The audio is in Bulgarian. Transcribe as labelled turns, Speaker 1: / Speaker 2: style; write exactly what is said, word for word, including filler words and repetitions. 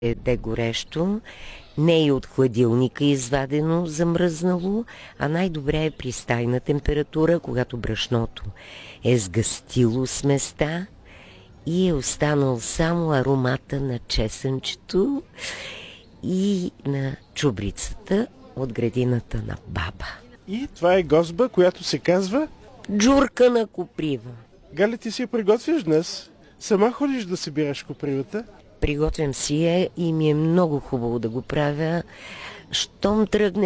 Speaker 1: Е горещо, не и от хладилника извадено, замръзнало, а най-добре е при стайна температура, когато брашното е сгъстило с места и е останал само аромата на чесънчето и на чубрицата от градината на баба.
Speaker 2: И това е гозба, която се казва?
Speaker 1: Джурка на коприва.
Speaker 2: Галя, ти си я приготвиш днес? Сама ходиш да събираш копривата?
Speaker 1: Приготвям си я и ми е много хубаво да го правя. Щом тръгне